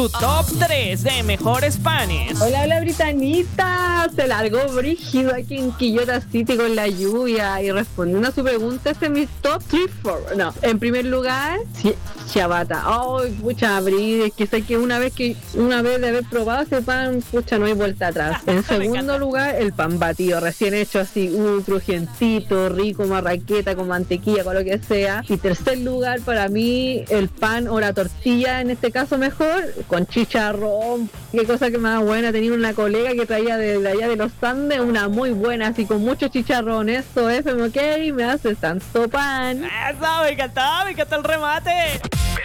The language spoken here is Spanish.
tu top 3 de mejores panes. Hola, Britanita. Se largó brígido aquí en Quillota City con la lluvia. Y respondiendo a su pregunta, este es mi top 3. No, en primer lugar, ciabatta. Ay, pucha, Bri, es que sé que una vez de haber probado ese pan, pucha, no hay vuelta atrás. En segundo lugar, el pan batido, recién hecho así, crujientito, rico, marraqueta, con mantequilla, con lo que sea. Y tercer lugar, para mí, el pan o la tortilla, en este caso mejor, con chicharrón. Qué cosa que más buena. Tenía una colega que traía de allá de los Andes, una muy buena, así con mucho chicharrón. Eso es, ok, me hace tanto pan. Eso, me encanta el remate.